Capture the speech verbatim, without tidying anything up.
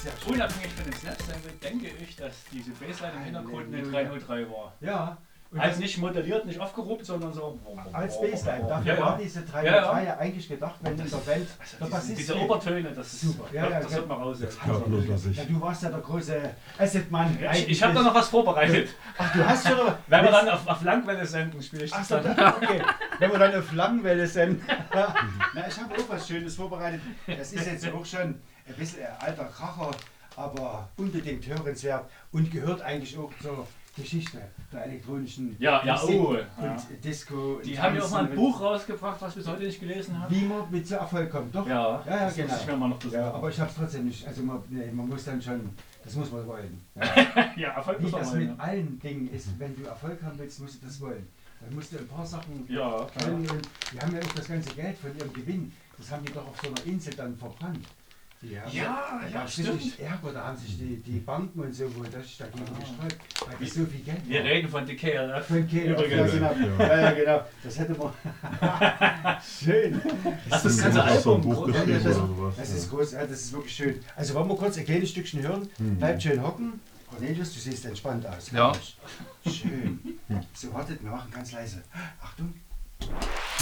Sehr schön. Unabhängig von den Snaps, dann denke ich, dass diese Bassline im Hintergrund eine drei null drei war. Ja. Und Also nicht modelliert, nicht aufgeruppt, sondern so. als Bassline. Dafür ja, ja. war diese drei null drei ja eigentlich gedacht, wenn in der Band Also der diese, Bassist diese fehlt. Obertöne, das ist Super. Ja, ja, das hört man raus. Jetzt hört bloß, dass ich. Ja, du warst ja der große Asset-Mann. Ich, ich habe da noch was vorbereitet. Ach, du hast schon noch... Wenn wir dann auf, auf Langwelle senden, spiele ich Ach das so, dann. okay. Wenn wir dann auf Langwelle sind. Na, ich habe auch was Schönes vorbereitet. Das ist jetzt auch schon ein bisschen ein alter Kracher, aber unbedingt hörenswert und gehört eigentlich auch zur Geschichte der elektronischen Ja, ja, Musik oh. und Ja. Disco. Die und haben ja auch mal ein Tanzen Buch rausgebracht, was wir bis heute nicht gelesen und haben. wie man mit zu Erfolg kommt. Doch? Ja, ja, ja das genau. muss ich mir mal noch besorgen. Ja, aber ich habe es trotzdem nicht. Also man, nee, man muss dann schon, das muss man wollen. Ja. Ja, Erfolg Wie muss man das wollen, mit ne? allen Dingen ist, wenn du Erfolg haben willst, musst du das wollen. Dann musst du ein paar Sachen Ja, können. Und die haben ja auch das ganze Geld von ihrem Gewinn, das haben die doch auf so einer Insel dann verbrannt. Die haben Ja, da ja, gab's stimmt. richtig Ärger, da haben sich die, die Banken und so, wo das dagegen Ah. gesträubt, weil das so viel Geld Wir war. reden von Decay, ne? Von Kehl, ja, Übrigens. genau. Ja. Ja, ja, genau. Das hätte man. Schön. Hast du das Ich ganze hab so ein Album? Buch Ja, geschrieben das, oder sowas. das ist groß, ja, das ist wirklich schön. Also wollen wir kurz ein kleines Stückchen hören? Hm. Bleibt schön hocken. Cornelius, du siehst entspannt aus. Ja. Schön. So, wartet, wir machen ganz leise. Achtung.